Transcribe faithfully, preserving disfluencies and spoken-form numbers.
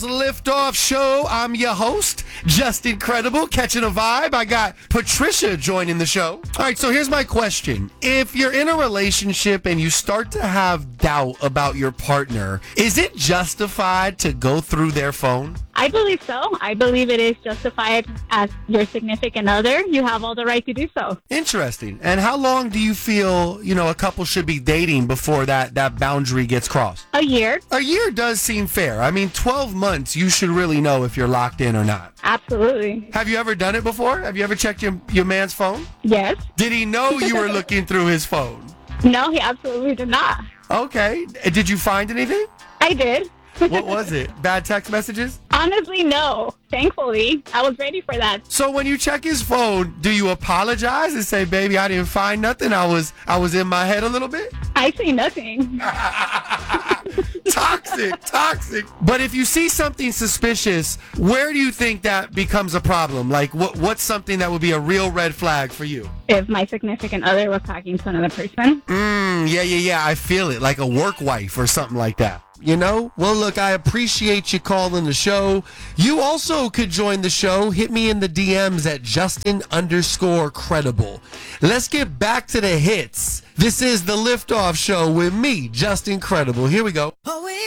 Liftoff Show. I'm your host, Just Incredible, catching a vibe. I got Patricia joining the show. All right, so here's my question. If you're in a relationship and you start to have doubt about your partner, is it justified to go through their phone? I believe so. I believe it is justified as your significant other. You have all the right to do so. Interesting. And how long do you feel, you know, a couple should be dating before that, that boundary gets crossed? A year. A year does seem fair. I mean, twelve months, you should really know if you're locked in or not. Absolutely. Have you ever done it before? Have you ever checked your, your man's phone? Yes. Did he know you were looking through his phone? No, he absolutely did not. Okay. Did you find anything? I did. What was it? Bad text messages? Honestly, no. Thankfully, I was ready for that. So when you check his phone, do you apologize and say, baby, I didn't find nothing? I was I was in my head a little bit? I say nothing. Toxic, toxic. But if you see something suspicious, where do you think that becomes a problem? Like, what what's something that would be a real red flag for you? If my significant other was talking to another person. Mm, yeah, yeah, yeah. I feel it. Like a work wife or something like that. You know? Well, look, I appreciate you calling the show. You also could join the show. Hit me in the D Ms at Justin underscore credible. Let's get back to the hits. This is the Liftoff Show with me, Justin Credible. Here we go. Oh, we